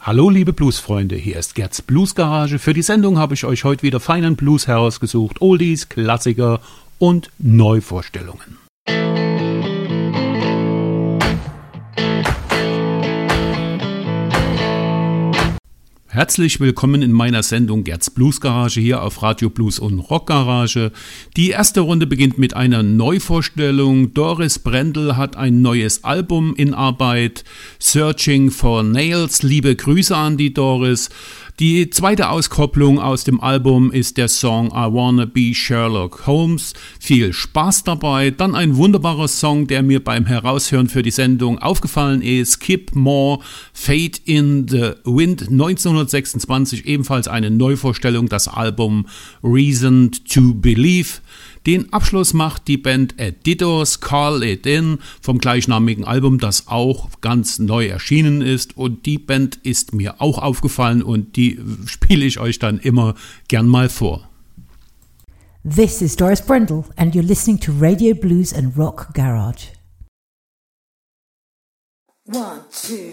Hallo liebe Bluesfreunde, hier ist Gerds Bluesgarage. Für die Sendung habe ich euch heute wieder feinen Blues herausgesucht, Oldies, Klassiker und Neuvorstellungen. Herzlich willkommen in meiner Sendung Gerds Bluesgarage hier auf Radio Blues und Rockgarage. Die erste Runde beginnt mit einer Neuvorstellung. Doris Brendel hat ein neues Album in Arbeit, Searching for Nails. Liebe Grüße an die Doris. Die zweite Auskopplung aus dem Album ist der Song I Wanna Be Sherlock Holmes. Viel Spaß dabei. Dann ein wunderbarer Song, der mir beim Heraushören für die Sendung aufgefallen ist. Kip Moore, Fate in the Wind, 1926, ebenfalls eine Neuvorstellung, das Album Reason to Believe. Den Abschluss macht die Band Editors, Call It In, vom gleichnamigen Album, das auch ganz neu erschienen ist. Und die Band ist mir auch aufgefallen und die spiele ich euch dann immer gern mal vor. This is Doris Brendel and you're listening to Radio Blues and Rock Garage. 1, 2,